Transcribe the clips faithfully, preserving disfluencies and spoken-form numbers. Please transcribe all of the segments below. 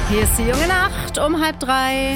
Hier ist die junge Nacht um halb drei.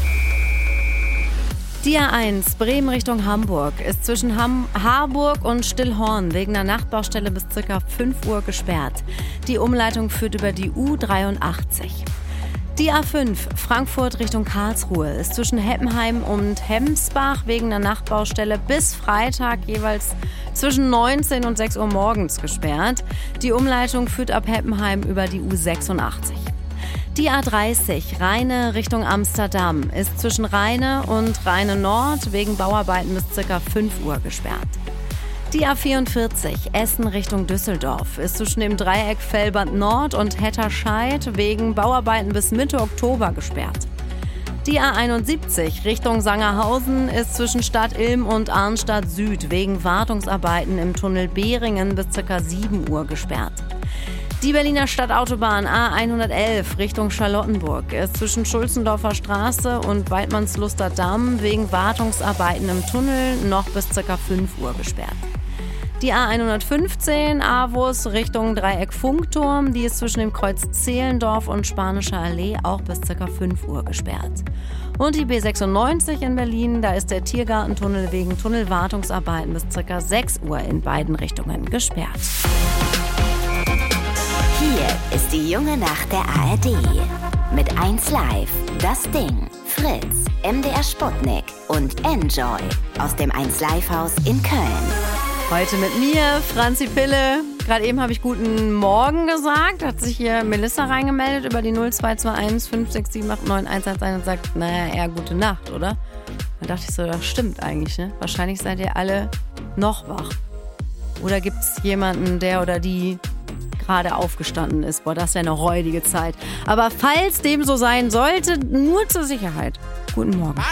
Die A eins Bremen Richtung Hamburg ist zwischen Ham- Harburg und Stillhorn wegen einer Nachtbaustelle bis ca. fünf Uhr gesperrt. Die Umleitung führt über die U dreiundachtzig. Die A fünf Frankfurt Richtung Karlsruhe ist zwischen Heppenheim und Hemsbach wegen einer Nachtbaustelle bis Freitag jeweils zwischen neunzehn und sechs Uhr morgens gesperrt. Die Umleitung führt ab Heppenheim über die U sechsundachtzig. Die A dreißig Rheine Richtung Amsterdam ist zwischen Rheine und Rheine Nord wegen Bauarbeiten bis ca. fünf Uhr gesperrt. Die A vierundvierzig Essen Richtung Düsseldorf ist zwischen dem Dreieck Fellbad Nord und Hetterscheid wegen Bauarbeiten bis Mitte Oktober gesperrt. Die A einundsiebzig Richtung Sangerhausen ist zwischen Stadt Ilm und Arnstadt Süd wegen Wartungsarbeiten im Tunnel Behringen bis ca. sieben Uhr gesperrt. Die Berliner Stadtautobahn A hundertelf Richtung Charlottenburg ist zwischen Schulzendorfer Straße und Weidmannsluster Damm wegen Wartungsarbeiten im Tunnel noch bis ca. fünf Uhr gesperrt. Die A hundertfünfzehn Avus Richtung Dreieck Funkturm, die ist zwischen dem Kreuz Zehlendorf und Spanischer Allee auch bis ca. fünf Uhr gesperrt. Und die B sechsundneunzig in Berlin, da ist der Tiergartentunnel wegen Tunnelwartungsarbeiten bis ca. sechs Uhr in beiden Richtungen gesperrt. Hier ist die junge Nacht der A R D. Mit eins Live, Das Ding, Fritz, M D R Sputnik und Enjoy aus dem eins Live Haus in Köln. Heute mit mir, Franzi Pille. Gerade eben habe ich guten Morgen gesagt. Hat sich hier Melissa reingemeldet über die null zwei zwei eins fünf sechs sieben acht neun eins eins eins und sagt, naja, eher gute Nacht, oder? Da dachte ich so, das stimmt eigentlich, ne? Wahrscheinlich seid ihr alle noch wach. Oder gibt es jemanden, der oder die gerade aufgestanden ist? Boah, das ist ja eine räudige Zeit. Aber falls dem so sein sollte, nur zur Sicherheit. Guten Morgen.